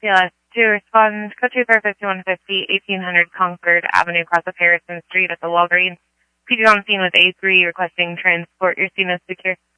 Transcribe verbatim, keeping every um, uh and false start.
Yes, to respond, code two four five two one five zero, eighteen hundred Concord Avenue, across of Harrison Street at the Walgreens. P D on scene with A three requesting transport. Your scene is secure.